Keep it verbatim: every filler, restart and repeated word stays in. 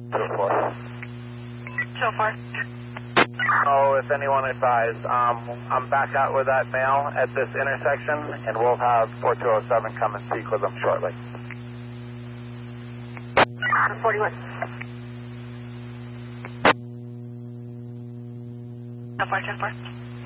two four. So far. Oh, if anyone advised, um, I'm back out with that male at this intersection, and we'll have four two oh seven come and speak with him shortly. forty-one. So far, so far.